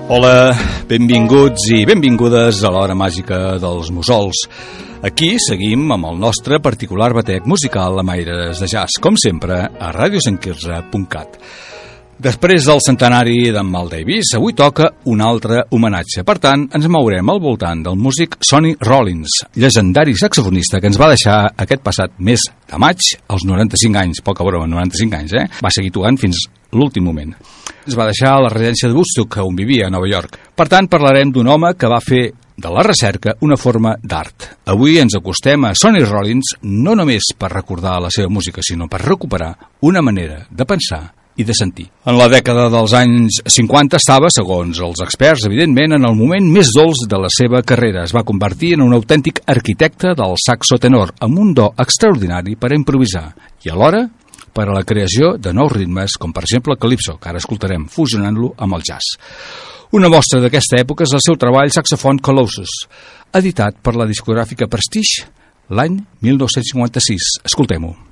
Hola, benvinguts i benvingudes a l'hora màgica dels mussols. Aquí seguim amb el nostre particular batec musical amb aires de jazz, com sempre, a radiosanquirze.cat. Després del centenari d'en Miles Davis, avui toca un altre homenatge. Per tant, ens mourem al voltant del músic Sonny Rollins, llegendari saxofonista que ens va deixar aquest passat mes de maig als 95 anys. Poca broma, 95 anys, Va seguir tocant fins l'últim moment. Ens va deixar a la residència de Woodstock, on vivia, a Nova York. Per tant, parlarem d'un home que va fer de la recerca una forma d'art. Avui ens acostem a Sonny Rollins no només per recordar la seva música, sinó per recuperar una manera de pensar i de sentir. En la dècada dels anys 50 estava, segons els experts, evidentment, en el moment més dolç de la seva carrera. Es va convertir en un autèntic arquitecte del saxo tenor, amb un do extraordinari per a improvisar i alhora per a la creació de nous ritmes, com per exemple el calypso, que ara escoltarem fusionant-lo amb el jazz. Una mostra d'aquesta època és el seu treball Saxophone Colossus, editat per la discogràfica Prestige l'any 1956. Escoltem-ho.